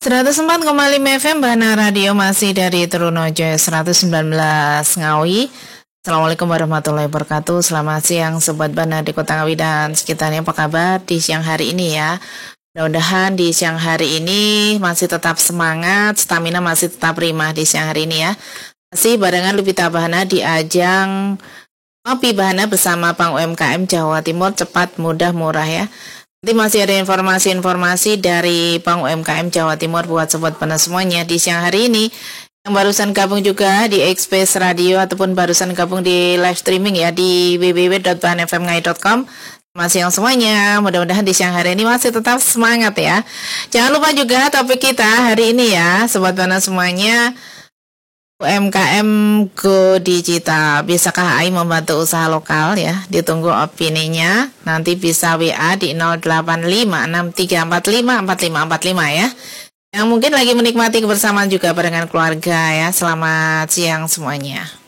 104,5 FM Bana Radio masih dari Trunojoyo 119 Ngawi. Assalamualaikum warahmatullahi wabarakatuh. Selamat siang Sobat Bana di Kota Ngawi dan sekitarnya. Apa kabar di siang hari ini ya? Mudah-mudahan di siang hari ini masih tetap semangat, stamina masih tetap prima di siang hari ini ya. Masih barengan Lupita Bahana di ajang Ngopi Bahana bersama Bank UMKM Jawa Timur, cepat, mudah, murah ya. Nanti masih ada informasi-informasi dari Bank UMKM Jawa Timur buat Sobat Bana semuanya di siang hari ini. Yang barusan gabung juga di Express Radio ataupun barusan gabung di live streaming ya di www.bahanfmngai.com. Masih yang semuanya, mudah-mudahan di siang hari ini masih tetap semangat ya. Jangan lupa juga topik kita hari ini ya, Sobat Bana semuanya. UMKM Go Digital, bisakah AI membantu usaha lokal ya? Ditunggu opininya. Nanti bisa WA di 085634545545 ya. Yang mungkin lagi menikmati kebersamaan juga barengan keluarga ya. Selamat siang semuanya.